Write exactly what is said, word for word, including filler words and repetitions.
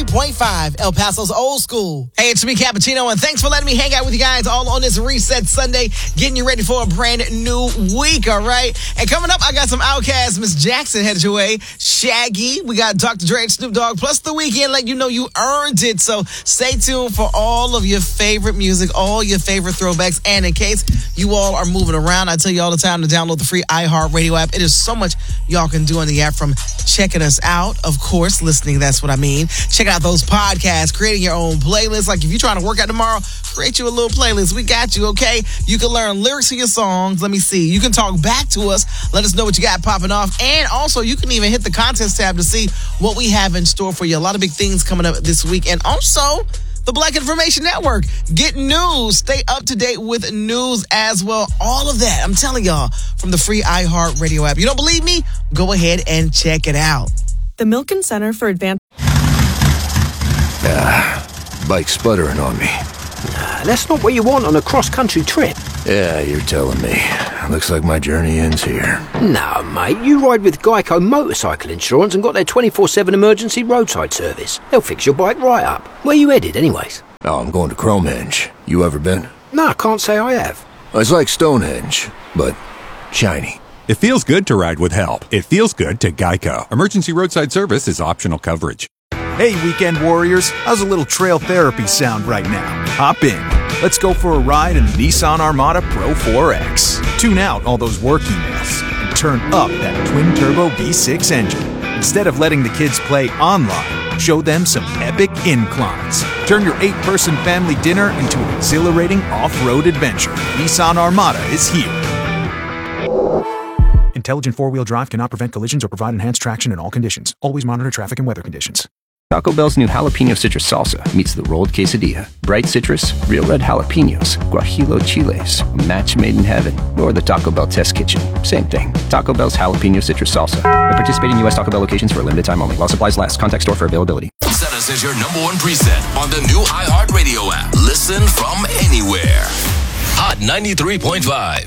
point five, El Paso's Old School. Hey, it's me, Cappuccino, and thanks for letting me hang out with you guys all on this Reset Sunday, getting you ready for a brand new week, all right? And coming up, I got some Outkast, Miss Jackson headed your way, Shaggy, we got Doctor Dre and Snoop Dogg, plus The Weeknd, like you know you earned it. So stay tuned for all of your favorite music, all your favorite throwbacks, and in case you all are moving around, I tell you all the time to download the free iHeartRadio app. It is so much y'all can do on the app, from checking us out, of course, listening, that's what I mean. Check out those podcasts, creating your own playlist. Like if you're trying to work out tomorrow, create you a little playlist. We got you, okay? You can learn lyrics to your songs. Let me see. You can talk back to us. Let us know what you got popping off. And also, you can even hit the contest tab to see what we have in store for you. A lot of big things coming up this week. And also, the Black Information Network. Get news. Stay up to date with news as well. All of that, I'm telling y'all, from the free iHeartRadio app. You don't believe me? Go ahead and check it out. The Milken Center for Advanced... Ah, bike's sputtering on me. Nah, that's not what you want on a cross-country trip. Yeah, you're telling me. Looks like my journey ends here. No, mate, you ride with Geico Motorcycle Insurance and got their twenty-four seven emergency roadside service. They'll fix your bike right up. Where you headed, anyways? Oh, I'm going to Cromenge. You ever been? No, I can't say I have. It's like Stonehenge, but shiny. It feels good to ride with help. It feels good to Geico. Emergency roadside service is optional coverage. Hey, weekend warriors, how's a little trail therapy sound right now? Hop in. Let's go for a ride in the Nissan Armada Pro four X. Tune out all those work emails and turn up that twin-turbo V six engine. Instead of letting the kids play online, show them some epic inclines. Turn your eight-person family dinner into an exhilarating off-road adventure. Nissan Armada is here. Intelligent four-wheel drive cannot prevent collisions or provide enhanced traction in all conditions. Always monitor traffic and weather conditions. Taco Bell's new jalapeno citrus salsa meets the rolled quesadilla. Bright citrus, real red jalapenos, guajillo chiles, a match made in heaven, or the Taco Bell test kitchen. Same thing. Taco Bell's jalapeno citrus salsa. At participating U S Taco Bell locations for a limited time only. While supplies last. Contact store for availability. Set us as your number one preset on the new iHeartRadio app. Listen from anywhere. Hot ninety-three point five.